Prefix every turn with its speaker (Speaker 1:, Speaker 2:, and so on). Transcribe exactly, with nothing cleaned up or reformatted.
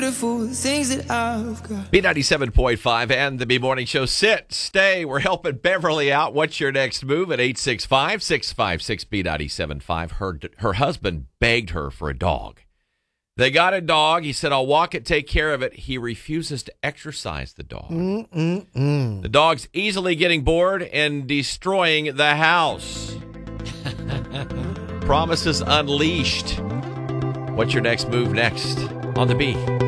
Speaker 1: beautiful things that I've got.
Speaker 2: B ninety-seven point five and the B Morning Show. Sit, stay. We're helping Beverly out. What's your next move at eight six five, six five six, B nine seven five? Her, her husband begged her for a dog. They got a dog. He said, I'll walk it, take care of it. He refuses to exercise the dog.
Speaker 1: Mm-mm-mm.
Speaker 2: The dog's easily getting bored and destroying the house. Promises unleashed. What's your next move next on the B?